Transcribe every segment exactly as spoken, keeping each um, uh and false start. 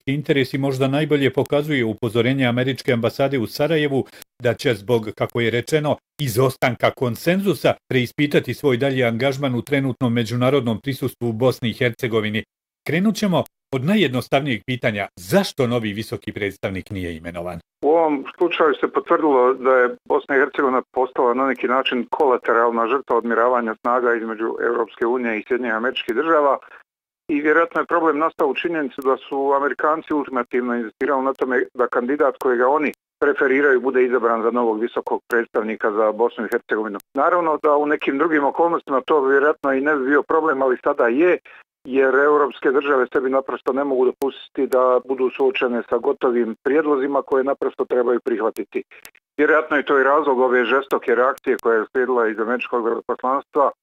hrvatski interesi možda najbolje pokazuje upozorenje američke ambasade u Sarajevu da će zbog, kako je rečeno, izostanka konsenzusa preispitati svoj dalji angažman u trenutnom međunarodnom prisustvu u Bosni i Hercegovini. Krenut ćemo od najjednostavnijeg pitanja, zašto novi visoki predstavnik nije imenovan? U ovom slučaju se potvrdilo da je Bosna i Hercegovina postala na neki način kolateralna žrtva odmiravanja snaga između Europske unije i Sjedinjenih Američkih Država i vjerojatno je problem nastao u činjenicu da su Amerikanci ultimativno insistirali na tome da kandidat kojega oni preferiraju bude izabran za novog visokog predstavnika za Bosnu i Hercegovinu. Naravno da u nekim drugim okolnostima to vjerojatno i ne bi bio problem, ali sada je, jer europske države sebi naprosto ne mogu dopustiti da budu suočene sa gotovim prijedlozima koje naprosto trebaju prihvatiti. Vjerojatno je to i razlog ove žestoke reakcije koja je slijedila iz američkog veleposlanstva.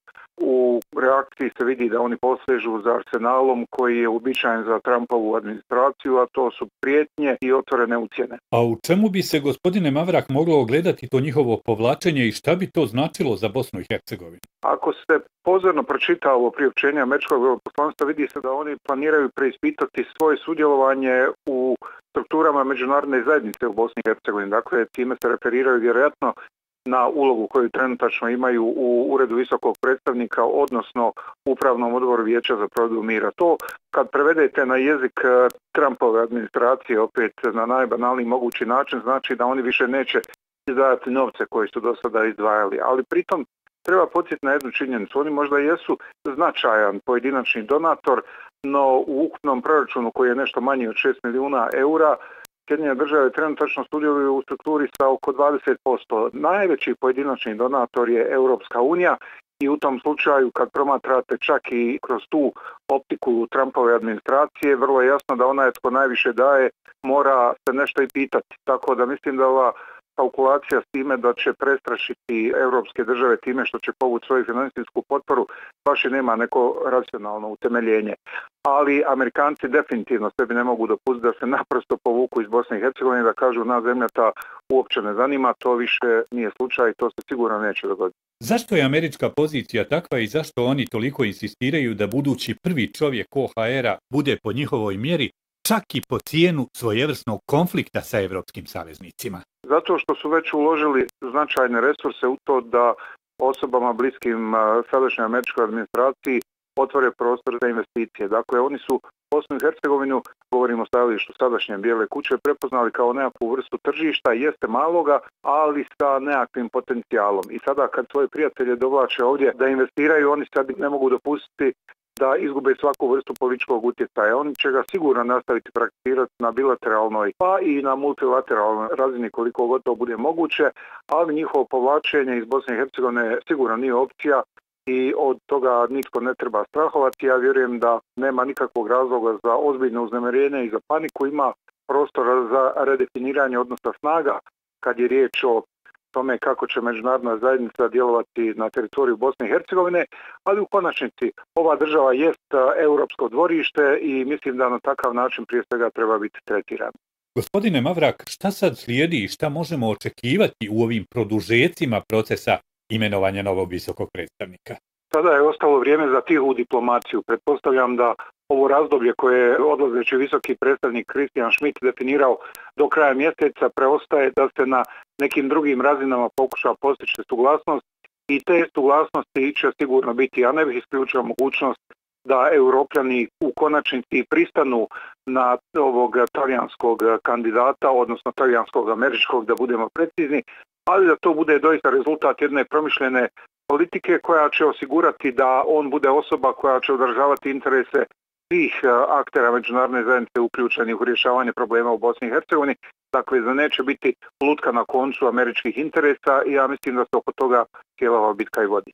U reakciji se vidi da oni posežu za arsenalom koji je uobičajen za Trumpovu administraciju, a to su prijetnje i otvorene ucjene. A u čemu bi se, gospodine Mavrak, moglo ogledati to njihovo povlačenje i šta bi to značilo za Bosnu i Hercegovinu? Ako se pozorno pročita ovo priopćenje američkog veleposlanstva, vidi se da oni planiraju preispitati svoje sudjelovanje u strukturama međunarodne zajednice u Bosni i Hercegovini. Dakle, time se referiraju vjerojatno na ulogu koju trenutačno imaju u Uredu visokog predstavnika, odnosno Upravnom odboru Vijeća za provedbu mira. To kad prevedete na jezik Trumpove administracije, opet na najbanalniji mogući način, znači da oni više neće izdvajati novce koje su do sada izdvajali. Ali pritom treba podsjetiti na jednu činjenicu. Oni možda jesu značajan pojedinačni donator, no u ukupnom proračunu koji je nešto manji od šest milijuna eura, Sjedinjene države trenutačno sudjeluju u strukturi sa oko dvadeset posto. Najveći pojedinačni donator je Europska unija i u tom slučaju kad promatrate čak i kroz tu optiku Trumpove administracije, vrlo je jasno da onaj tko najviše daje mora se nešto i pitati. Tako da mislim da ova kalkulacija s time da će prestrašiti europske države time što će povući svoju financijsku potporu baš i nema neko racionalno utemeljenje. Ali Amerikanci definitivno sebi ne mogu dopustiti da se naprosto povuku iz Bosne i Hercegovine, da kažu na zemlja ta uopće ne zanima, to više nije slučaj i to se sigurno neće dogoditi. Zašto je američka pozicija takva i zašto oni toliko insistiraju da budući prvi čovjek O H R-a bude po njihovoj mjeri, čak i po cijenu svojevrsnog konflikta sa evropskim saveznicima? Zato što su već uložili značajne resurse u to da osobama bliskim sadašnjoj američkoj administraciji otvore prostor za investicije. Dakle, oni su Bosnu i Hercegovinu, govorimo o stajalištu sadašnje Bijele kuće, prepoznali kao nekakvu vrstu tržišta, jeste maloga, ali sa nekakvim potencijalom. I sada kad svoje prijatelje dovlače ovdje da investiraju, oni sebi ne mogu dopustiti da izgube svaku vrstu političkog utjecaja. Oni će ga sigurno nastaviti prakticirati na bilateralnoj pa i na multilateralnoj razini koliko god to bude moguće, ali njihovo povlačenje iz Bosne i Hercegovine sigurno nije opcija i od toga nitko ne treba strahovati. Ja vjerujem da nema nikakvog razloga za ozbiljno uznemirenje i za paniku. Ima prostora za redefiniranje odnosa snaga kad je riječ o tome kako će međunarodna zajednica djelovati na teritoriju Bosne i Hercegovine, ali u konačnici ova država jest europsko dvorište i mislim da na takav način prije svega treba biti tretiran. Gospodine Mavrak, šta sad slijedi i šta možemo očekivati u ovim produžecima procesa imenovanja novog visokog predstavnika? Sada je ostalo vrijeme za tihu diplomaciju. Pretpostavljam da ovo razdoblje koje je odlazeći visoki predstavnik Christian Schmidt definirao do kraja mjeseca preostaje da se na nekim drugim razinama pokuša postići suglasnost i te suglasnosti će sigurno biti, a ne bih isključio mogućnost da Europljani u konačnici pristanu na ovog talijanskog kandidata, odnosno talijanskog američkog, da budemo precizni, ali da to bude doista rezultat jedne promišljene politike koja će osigurati da on bude osoba koja će održavati interese svih aktera međunarodne zajednice uključenih u rješavanje problema u Bosni i Hercegovini. Dakle, da neće biti lutka na koncu američkih interesa i ja mislim da se oko toga cijela ova bitka i vodi.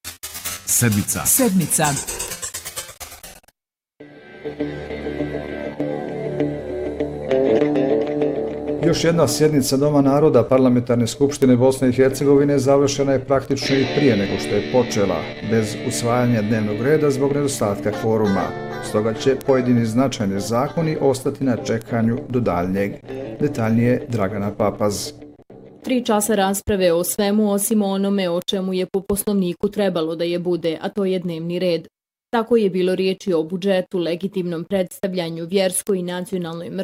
Sedmica. Sedmica. Još jedna sjednica Doma naroda Parlamentarne skupštine Bosne i Hercegovine završena je praktično i prije nego što je počela, bez usvajanja dnevnog reda zbog nedostatka kvoruma. Stoga će pojedini značajni zakoni ostati na čekanju do daljnjeg. Detaljnije Dragana Papaz. Tri časa rasprave o svemu osim onome o čemu je po poslovniku trebalo da je bude, a to je dnevni red. Tako je bilo riječi o budžetu, legitimnom predstavljanju, vjerskoj i nacionalnoj